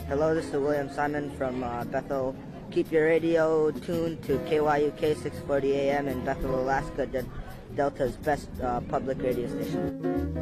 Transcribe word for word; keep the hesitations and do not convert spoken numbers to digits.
Hello, this is William Simon from uh, Bethel. Keep your radio tuned to K Y U K six forty A M in Bethel, Alaska, De Delta's best uh, public radio station.